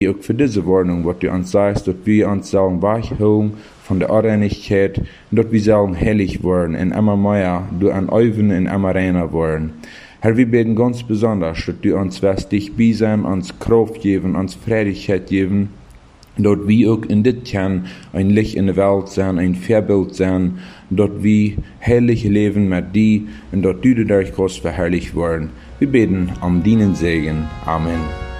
Auch für diese Warnung, was du uns sagst, dass wir uns sollen weichholen von der Unreinigkeit, und dass wir sollen heilig werden, und immer mehr du an Euven und immer reiner werden. Herr, wir beten ganz besonders, dass du uns wirst dich bei sein, uns Kraft geben, uns Freudigkeit geben, dass wir auch in dit kann ein Licht in der Welt sein, ein Vorbild sein, dass wir heilig leben mit dir und dass du dadurch groß verherrlicht werden. Wir beten um deinen Segen. Amen.